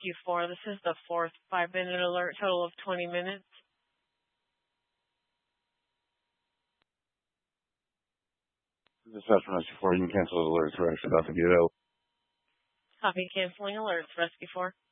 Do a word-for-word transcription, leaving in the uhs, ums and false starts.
Rescue four. This is the fourth five-minute alert, total of twenty minutes. Dispatch from Rescue four, you can cancel the alerts. We're actually about to get out. Copy, canceling alerts, Rescue four.